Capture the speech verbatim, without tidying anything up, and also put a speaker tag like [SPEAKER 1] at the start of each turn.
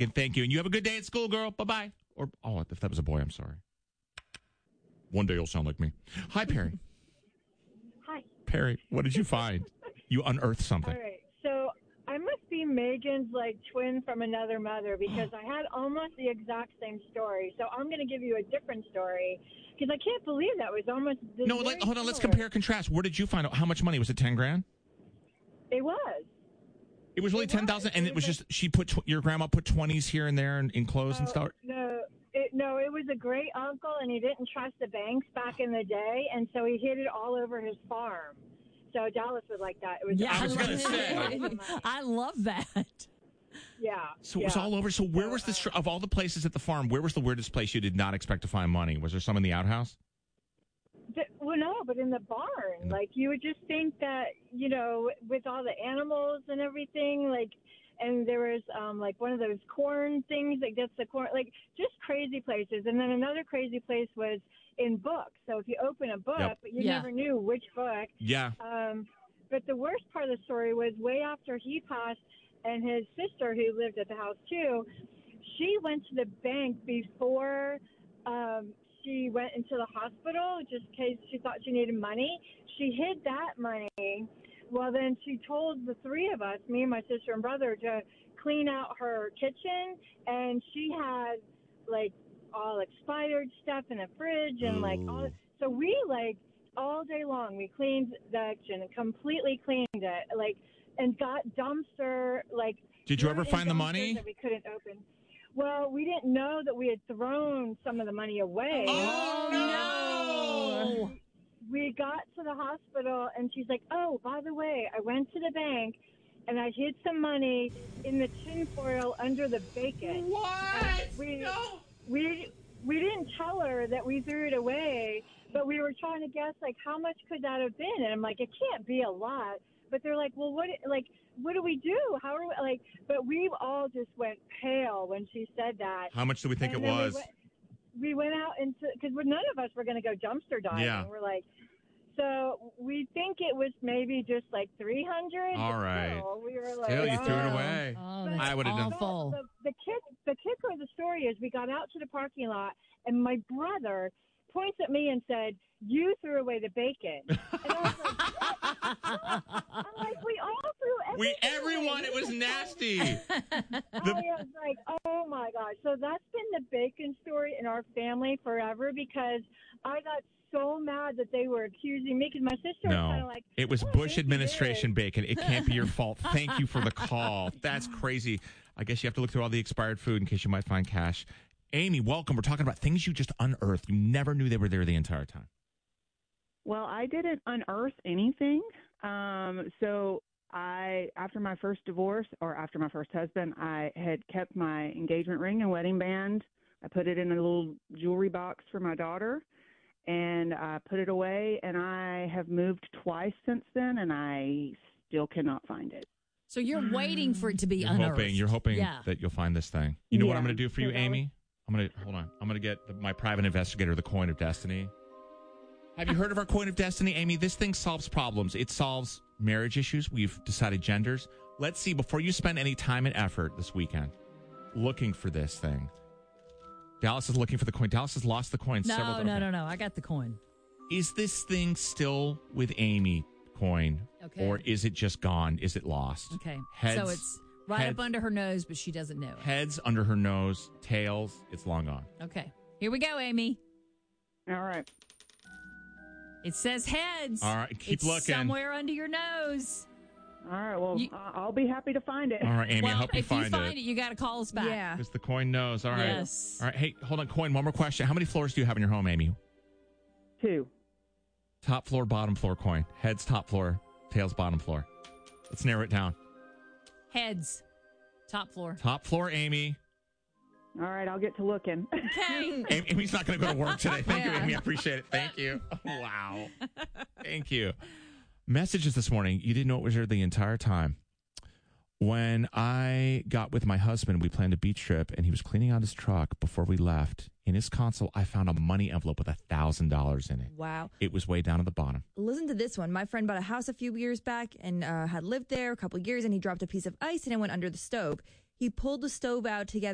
[SPEAKER 1] Megan. Thank you. And you have a good day at school, girl. Bye-bye. Or, oh, if that was a boy, I'm sorry. One day you'll sound like me. Hi, Perry.
[SPEAKER 2] Hi.
[SPEAKER 1] Perry, what did you find? You unearthed something.
[SPEAKER 2] All right. So I must be Megan's, like, twin from another mother because I had almost the exact same story. So I'm going to give you a different story because I can't believe that was almost the
[SPEAKER 1] No,
[SPEAKER 2] very
[SPEAKER 1] like, hold on. Let's
[SPEAKER 2] similar.
[SPEAKER 1] compare contrast. Where did you find out? How much money? Was it ten grand?
[SPEAKER 2] It was.
[SPEAKER 1] It was really
[SPEAKER 2] It
[SPEAKER 1] ten thousand,
[SPEAKER 2] was.
[SPEAKER 1] and
[SPEAKER 2] It
[SPEAKER 1] it was
[SPEAKER 2] was
[SPEAKER 1] just she put tw- your grandma put twenties here and there in, in clothes and
[SPEAKER 2] Oh,
[SPEAKER 1] stuff.
[SPEAKER 2] No, it, no, it was a great uncle, and he didn't trust the banks back in the day, and so he hid it all over his farm. So Dallas was like that. It was.
[SPEAKER 3] Yeah,
[SPEAKER 1] I was
[SPEAKER 3] love
[SPEAKER 1] gonna
[SPEAKER 3] it.
[SPEAKER 1] say.
[SPEAKER 3] I love that.
[SPEAKER 2] Yeah.
[SPEAKER 1] So it was
[SPEAKER 2] yeah.
[SPEAKER 1] all over. So where
[SPEAKER 2] So,
[SPEAKER 1] was this
[SPEAKER 2] uh,
[SPEAKER 1] of all the places at the farm? Where was the weirdest place you did not expect to find money? Was there some in the outhouse?
[SPEAKER 2] Th- Well, no, but in the barn,
[SPEAKER 1] In the-
[SPEAKER 2] like you would just think that, you know, with all the animals and everything, like, and there was um, like one of those corn things that gets the corn, like just crazy places. And then another crazy place was in books. So if you open a book,
[SPEAKER 1] Yep.
[SPEAKER 2] but you
[SPEAKER 3] Yeah.
[SPEAKER 2] never knew which book.
[SPEAKER 1] Yeah.
[SPEAKER 2] Um, but the worst part of the story was way after he passed, and his sister, who lived at the house too, she went to the bank before um, she went into the hospital just in case she thought she needed money. She hid that money. Well, then she told the three of us, me and my sister and brother, to clean out her kitchen, and she had like all expired stuff in the fridge and like all. So we like all day long we cleaned the kitchen and completely cleaned it, like, and got dumpster like.
[SPEAKER 1] Did you ever
[SPEAKER 2] dirt in
[SPEAKER 1] find the
[SPEAKER 2] dumpsters
[SPEAKER 1] money?
[SPEAKER 2] that we couldn't open? Well, we didn't know that we had thrown some of the money away.
[SPEAKER 1] Oh, no!
[SPEAKER 2] We got to the hospital, and she's like, oh, by the way, I went to the bank, and I hid some money in the tin foil under the bacon.
[SPEAKER 1] What?
[SPEAKER 2] We,
[SPEAKER 1] No.
[SPEAKER 2] we, we didn't tell her that we threw it away, but we were trying to guess, like, how much could that have been? And I'm like, it can't be a lot. But they're like, well, what, like, what do we do? How are we, like, but we all just went pale when she said that.
[SPEAKER 1] How much do we think
[SPEAKER 2] And
[SPEAKER 1] it
[SPEAKER 2] then we
[SPEAKER 1] was?
[SPEAKER 2] went- We went out into, because none of us were going to go dumpster diving.
[SPEAKER 1] Yeah.
[SPEAKER 2] We're like, so we think it was maybe just like three hundred.
[SPEAKER 1] All right.
[SPEAKER 2] Still, we were like,
[SPEAKER 1] Still, you threw it
[SPEAKER 2] oh.
[SPEAKER 1] away.
[SPEAKER 3] Oh,
[SPEAKER 2] But-
[SPEAKER 3] that's
[SPEAKER 1] I would've done-
[SPEAKER 3] awful.
[SPEAKER 2] The, the, kick, the kicker of the story is we got out to the parking lot, and my brother points at me and said, you threw away the bacon. And I was like, what? I'm like, we all threw everything
[SPEAKER 1] We everyone,
[SPEAKER 2] away.
[SPEAKER 1] it was nasty.
[SPEAKER 2] I was like, oh my gosh. So that's been the bacon story in our family forever because I got so mad that they were accusing me because my sister was kind
[SPEAKER 1] No,
[SPEAKER 2] of like,
[SPEAKER 1] it was
[SPEAKER 2] "Oh,
[SPEAKER 1] Bush
[SPEAKER 2] maybe it
[SPEAKER 1] administration
[SPEAKER 2] is."
[SPEAKER 1] bacon. It can't be your fault. Thank you for the call. That's crazy. I guess you have to look through all the expired food in case you might find cash. Amy, welcome. We're talking about things you just unearthed. You never knew they were there the entire time.
[SPEAKER 4] Well, I didn't unearth anything. Um, so I, after my first divorce or after my first husband, I had kept my engagement ring and wedding band. I put it in a little jewelry box for my daughter, and I put it away. And I have moved twice since then, and I still cannot find it.
[SPEAKER 3] So you're waiting for it to be
[SPEAKER 1] You're
[SPEAKER 3] unearthed.
[SPEAKER 1] hoping, you're hoping
[SPEAKER 3] Yeah.
[SPEAKER 1] that you'll find this thing. You know what
[SPEAKER 4] Yeah.
[SPEAKER 1] I'm going to do for you,
[SPEAKER 4] So that was-
[SPEAKER 1] Amy? I'm going to, hold on. I'm going to get the, my private investigator, the coin of destiny. Have you heard of our coin of destiny, Amy? This thing solves problems. It solves marriage issues. We've decided genders. Let's see, before you spend any time and effort this weekend looking for this thing. Dallas is looking for the coin. Dallas has lost the coin
[SPEAKER 3] No,
[SPEAKER 1] several times.
[SPEAKER 3] no, no, no. I got the coin.
[SPEAKER 1] Is this thing still with Amy coin?
[SPEAKER 3] Okay.
[SPEAKER 1] Or is it just gone? Is it lost?
[SPEAKER 3] Okay.
[SPEAKER 1] Heads,
[SPEAKER 3] so it's right
[SPEAKER 1] heads,
[SPEAKER 3] up under her nose, but she doesn't know it.
[SPEAKER 1] Heads under her nose, tails, it's long gone.
[SPEAKER 3] Okay. Here we go, Amy.
[SPEAKER 4] All right.
[SPEAKER 3] It says heads.
[SPEAKER 1] All right, keep
[SPEAKER 3] it's
[SPEAKER 1] looking.
[SPEAKER 3] somewhere under your nose.
[SPEAKER 4] All right. Well,
[SPEAKER 3] You-
[SPEAKER 4] I- I'll be happy to find it.
[SPEAKER 1] All right, Amy,
[SPEAKER 3] well,
[SPEAKER 1] I hope you
[SPEAKER 3] if
[SPEAKER 1] find
[SPEAKER 3] you find
[SPEAKER 1] it.
[SPEAKER 3] it, you got to call us back.
[SPEAKER 5] Yeah.
[SPEAKER 1] Because the coin knows. All right.
[SPEAKER 3] Yes.
[SPEAKER 1] All right. Hey, hold on, coin. One more question. How many floors do you have in your home, Amy?
[SPEAKER 4] Two.
[SPEAKER 1] Top floor, bottom floor coin. Heads, top floor. Tails, bottom floor. Let's narrow it down.
[SPEAKER 3] Heads. Top floor.
[SPEAKER 1] Top floor, Amy.
[SPEAKER 4] All right. I'll get to looking.
[SPEAKER 3] Okay.
[SPEAKER 1] Amy Amy's not going to go to work today. Thank you,
[SPEAKER 3] Yeah.
[SPEAKER 1] Amy. I appreciate it. Thank you. Wow. Thank you. Messages this morning. You didn't know it was there the entire time. When I got with my husband, we planned a beach trip, and he was cleaning out his truck before we left. In his console, I found a money envelope with one thousand dollars in it.
[SPEAKER 5] Wow.
[SPEAKER 1] It was way down at the bottom.
[SPEAKER 5] Listen to this one. My friend bought a house a few years back and uh, had lived there a couple years, and he dropped a piece of ice and it went under the stove. He pulled the stove out together